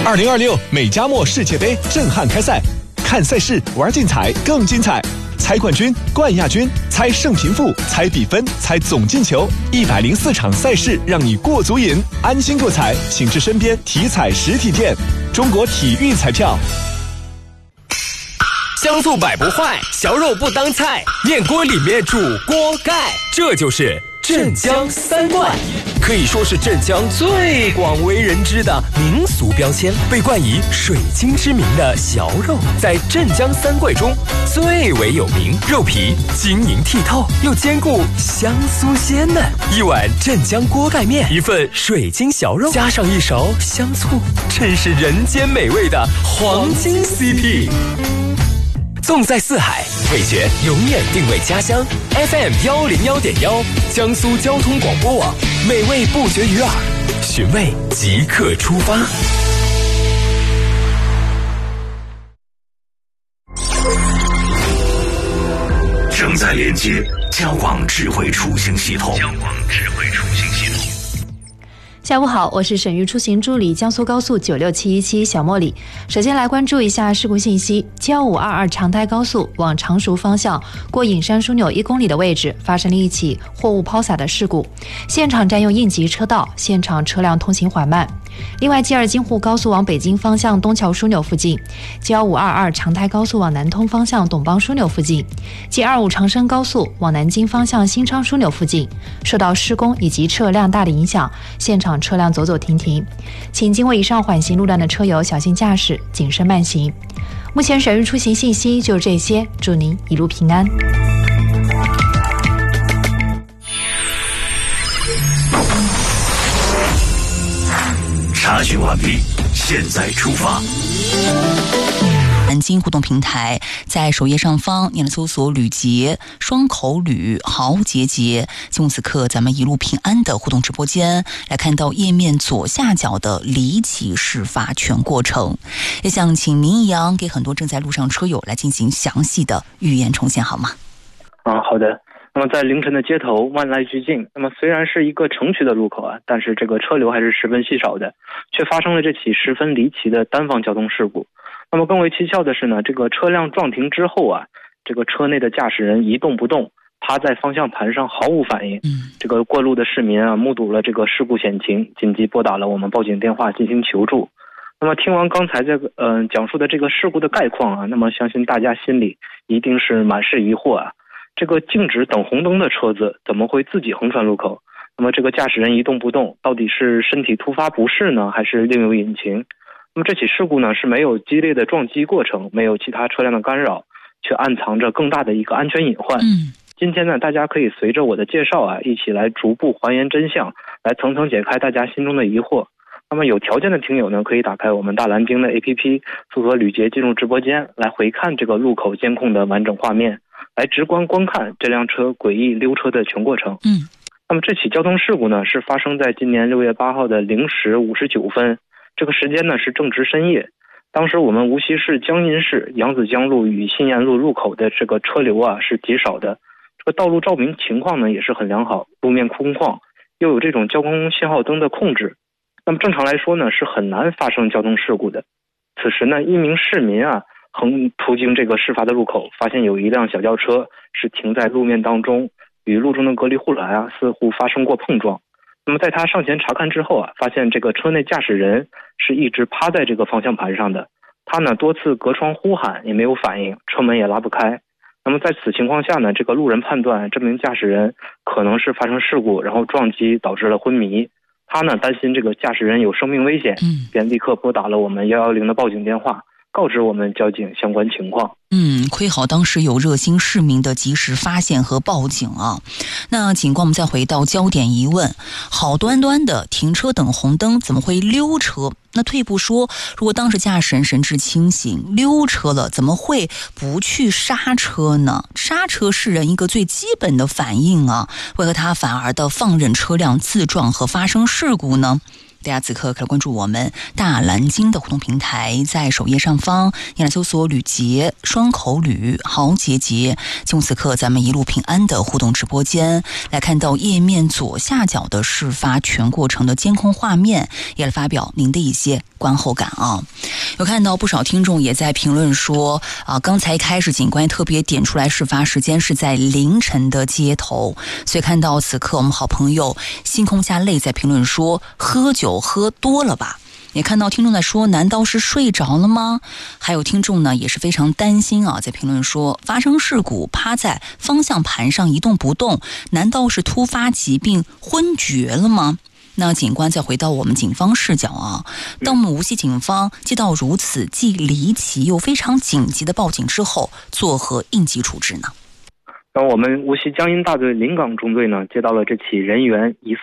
2026美加墨世界杯震撼开赛，看赛事玩竞彩更精彩，猜冠军、冠亚军，猜胜贫富，猜比分，猜总进球，104场赛事让你过足瘾。安心购彩，请至身边体彩实体店。中国体育彩票。 香醋摆不坏，小肉不当菜，面锅里面煮锅盖，这就是镇江三怪，可以说是镇江最广为人知的民俗标签。被冠以水晶之名的小肉，在镇江三怪中最为有名，肉皮晶莹剔透，又兼顾香酥鲜嫩。一碗镇江锅盖面，一份水晶小肉，加上一勺香醋，真是人间美味的黄金 CP。纵在四海，味觉永远定位家乡。FM 101.1，江苏交通广播网，美味不绝于耳，寻味即刻出发。 正在连接交广智慧出行系统。 下午好，我是省域出行助理江苏高速96717小茉莉。首先来关注一下事故信息：72522长台高速往常熟方向过隐山枢纽1公里的位置发生了一起货物抛洒的事故，现场占用应急车道，现场车辆通行缓慢。另外，G2京沪高速往北京方向东桥枢纽附近，71522长台高速往南通方向董邦枢纽附近，G25长深高速往南京方向新昌枢纽附近，受到施工以及车辆大的影响，现场车辆走走停停，请经过以上缓行路段的车友小心驾驶，谨慎慢行。目前省域出行信息就这些，祝您一路平安。 查询完毕，现在出发。 南京互动平台在首页上方，你来搜索吕杰、双口吕、豪杰杰。进入此刻，咱们一路平安的互动直播间，来看到页面左下角的离奇事发全过程。也想请明阳给很多正在路上车友来进行详细的预言重现，好吗？ 好的。那么在凌晨的街头万籁俱静，那么虽然是一个城区的路口啊，但是这个车流还是十分稀少的，却发生了这起十分离奇的单方交通事故。那么更为蹊跷的是呢，这个车辆撞停之后啊，这个车内的驾驶人一动不动，趴在方向盘上毫无反应。这个过路的市民啊，目睹了这个事故险情，紧急拨打了我们报警电话进行求助。那么听完刚才这个讲述的这个事故的概况啊，那么相信大家心里一定是满是疑惑啊。这个静止等红灯的车子怎么会自己横穿路口？那么这个驾驶人一动不动，到底是身体突发不适呢，还是另有隐情？那么这起事故呢，是没有激烈的撞击过程，没有其他车辆的干扰，却暗藏着更大的一个安全隐患。今天呢，大家可以随着我的介绍啊，一起来逐步还原真相，来层层解开大家心中的疑惑。那么有条件的听友呢，可以打开我们大蓝鲸的 APP， 搜索吕杰进入直播间，来回看这个路口监控的完整画面，来直观观看这辆车诡异溜车的全过程。那么这起交通事故呢，是发生在今年6月8号的0时59分，这个时间呢是正值深夜。当时我们无锡市江阴市扬子江路与信燕路入口的这个车流啊是极少的，这个道路照明情况呢也是很良好，路面空旷，又有这种交通信号灯的控制，那么正常来说呢是很难发生交通事故的。此时呢，一名市民啊途经这个事发的路口，发现有一辆小轿车是停在路面当中，与路中的隔离护栏啊似乎发生过碰撞。那么在他上前查看之后啊，发现这个车内驾驶人是一直趴在这个方向盘上的，他呢多次隔窗呼喊也没有反应，车门也拉不开。那么在此情况下呢，这个路人判断这名驾驶人可能是发生事故，然后撞击导致了昏迷。他呢担心这个驾驶人有生命危险，便立刻拨打了我们110的报警电话，告知我们交警相关情况。 亏好当时有热心市民的及时发现和报警啊。那警官，我们再回到焦点疑问，好端端的停车等红灯，怎么会溜车？那退一步说，如果当时驾驶人神志清醒，溜车了，怎么会不去刹车呢？刹车是人一个最基本的反应啊，为何他反而的放任车辆自撞和发生事故呢？ 大家此刻可以关注我们大蓝鲸的互动平台，在首页上方你来搜索吕杰、双口吕、豪杰杰，进入此刻咱们一路平安的互动直播间，来看到页面左下角的事发全过程的监控画面，也来发表您的一些观后感啊。有看到不少听众也在评论说刚才一开始警官特别点出来事发时间是在凌晨的街头，所以看到此刻我们好朋友星空下泪在评论说喝酒喝多了吧。也看到听众在说难道是睡着了吗？还有听众呢也是非常担心在评论说发生事故趴在方向盘上一动不动，难道是突发疾病昏厥了吗？那警官再回到我们警方视角当我们无锡警方接到如此既离奇又非常紧急的报警之后，作何应急处置呢？ 我们无锡江阴大队临港中队呢接到了这起人员疑似